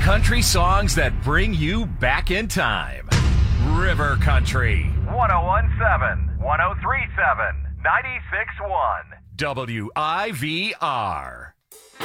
Country songs that bring you back in time. River Country. 1017, 1037, 96.1. WIVR.